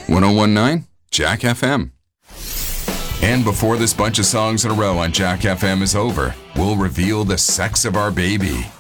1019 Jack FM. And before this bunch of songs in a row on Jack FM is over, we'll reveal the sex of our baby.